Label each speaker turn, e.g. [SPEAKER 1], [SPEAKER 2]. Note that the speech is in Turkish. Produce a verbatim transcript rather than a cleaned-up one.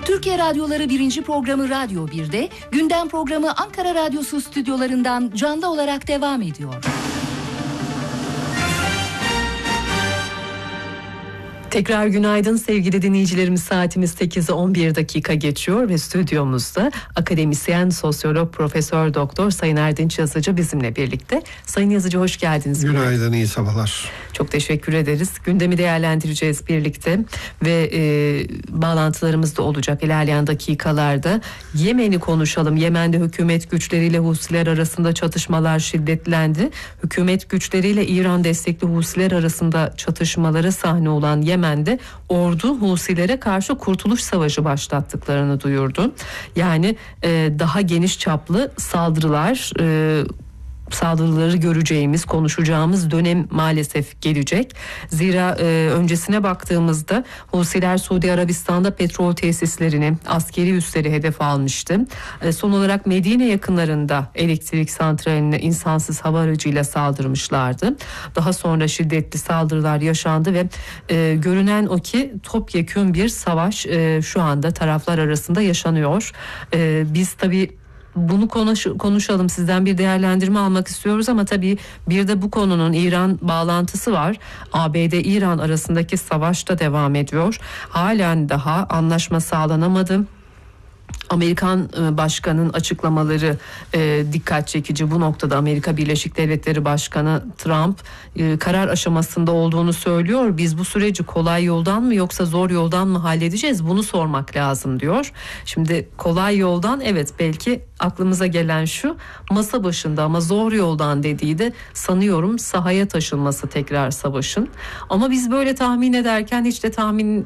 [SPEAKER 1] Türkiye Radyoları birinci programı Radyo bir'de, gündem programı Ankara Radyosu stüdyolarından canlı olarak devam ediyor.
[SPEAKER 2] Tekrar günaydın sevgili dinleyicilerimiz, saatimiz sekize on bir dakika geçiyor ve stüdyomuzda akademisyen, sosyolog, profesör doktor Sayın Erdinç Yazıcı bizimle birlikte. Sayın Yazıcı, hoş geldiniz.
[SPEAKER 3] Günaydın, iyi sabahlar.
[SPEAKER 2] Çok teşekkür ederiz. Gündemi değerlendireceğiz birlikte ve e, bağlantılarımız da olacak ilerleyen dakikalarda. Yemen'i konuşalım. Yemen'de hükümet güçleriyle Husiler arasında çatışmalar şiddetlendi. Hükümet güçleriyle İran destekli Husiler arasında çatışmalara sahne olan Yemen'de ordu Husilere karşı kurtuluş savaşı başlattıklarını duyurdu. Yani e, daha geniş çaplı saldırılar e, saldırıları göreceğimiz, konuşacağımız dönem maalesef gelecek. Zira e, öncesine baktığımızda Husiler Suudi Arabistan'da petrol tesislerini, askeri üsleri hedef almıştı. E, son olarak Medine yakınlarında elektrik santraline insansız hava aracıyla saldırmışlardı. Daha sonra şiddetli saldırılar yaşandı ve e, görünen o ki topyekün bir savaş e, şu anda taraflar arasında yaşanıyor. E, biz tabii bunu konuş, konuşalım, sizden bir değerlendirme almak istiyoruz ama tabii bir de bu konunun İran bağlantısı var. A B D-İran arasındaki savaş da devam ediyor. Halen daha anlaşma sağlanamadı. Amerikan başkanın açıklamaları e, dikkat çekici. Bu noktada Amerika Birleşik Devletleri Başkanı Trump e, karar aşamasında olduğunu söylüyor. Biz bu süreci kolay yoldan mı yoksa zor yoldan mı halledeceğiz? Bunu sormak lazım diyor. Şimdi kolay yoldan, evet, belki aklımıza gelen şu, masa başında, ama zor yoldan dediği de sanıyorum sahaya taşınması tekrar savaşın. Ama biz böyle tahmin ederken hiç de tahmin